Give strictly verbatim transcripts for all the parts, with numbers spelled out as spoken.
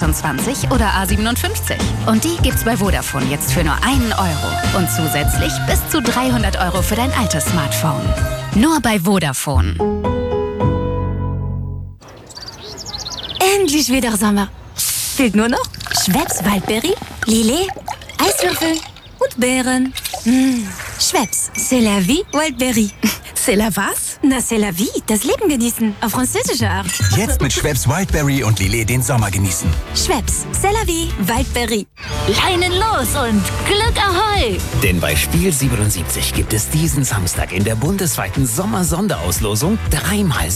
achtundzwanzig oder A siebenundfünfzig. Und die gibt's bei Vodafone jetzt für nur einen Euro. Und zusätzlich bis zu dreihundert Euro für dein altes Smartphone. Nur bei Vodafone. Endlich wieder Sommer. Fehlt nur noch Schweppes Waldbeere, Lillet, Eiswürfel und Beeren. Mmh. Schweppes, c'est la vie, Wildberry. C'est la was? Na, c'est la vie, das Leben genießen, auf französische Art. Jetzt mit Schweppes Wildberry und Lillet den Sommer genießen. Schweppes, c'est la vie, Wildberry. Leinen los und Glück Ahoi! Denn bei Spiel siebenundsiebzig gibt es diesen Samstag in der bundesweiten Sommer-Sonderauslosung dreimal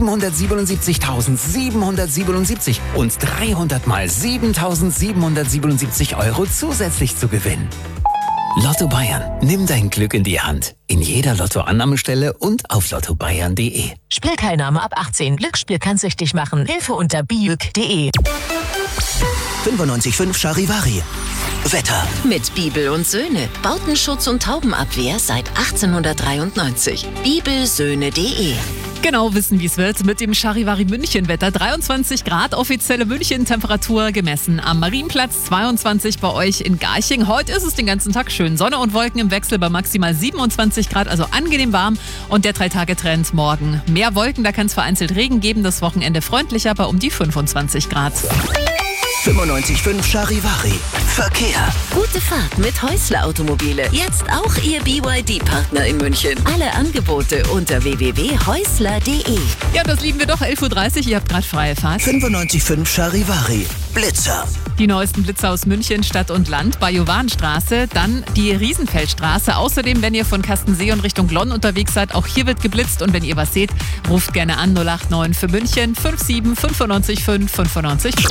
siebenhundertsiebenundsiebzigtausendsiebenhundertsiebenundsiebzig und dreihundert mal siebentausendsiebenhundertsiebenundsiebzig Euro zusätzlich zu gewinnen. Lotto Bayern. Nimm dein Glück in die Hand. In jeder Lotto-Annahmestelle und auf lotto bayern punkt de. Spielteilnahme ab achtzehn. Glücksspiel kann süchtig machen. Hilfe unter biüg punkt de. fünfundneunzig Komma fünf Charivari. Wetter. Mit Bibel und Söhne. Bautenschutz und Taubenabwehr seit achtzehnhundertdreiundneunzig. bibelsöhne punkt de. Genau wissen, wie es wird mit dem Charivari München-Wetter. dreiundzwanzig Grad offizielle München-Temperatur gemessen am Marienplatz, zweiundzwanzig bei euch in Garching. Heute ist es den ganzen Tag schön. Sonne und Wolken im Wechsel bei maximal siebenundzwanzig Grad, also angenehm warm. Und der Drei-Tage-Trend morgen. Mehr Wolken, da kann es vereinzelt Regen geben. Das Wochenende freundlicher bei um die fünfundzwanzig Grad. fünfundneunzig Komma fünf Charivari. Verkehr. Gute Fahrt mit Häusler Automobile. Jetzt auch Ihr B Y D-Partner in München. Alle Angebote unter w w w punkt häusler punkt de. Ja, das lieben wir doch. elf Uhr dreißig, ihr habt gerade freie Fahrt. fünfundneunzig Komma fünf Charivari. Blitzer. Die neuesten Blitzer aus München, Stadt und Land bei Johannstraße, dann die Riesenfeldstraße. Außerdem, wenn ihr von Kastensee und Richtung Glonn unterwegs seid, auch hier wird geblitzt. Und wenn ihr was seht, ruft gerne an null acht neun für München fünf sieben fünf neun fünf fünf neun fünf.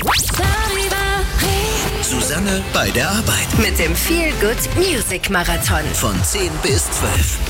Susanne bei der Arbeit. Mit dem Feel Good Music Marathon. Von zehn bis zwölf.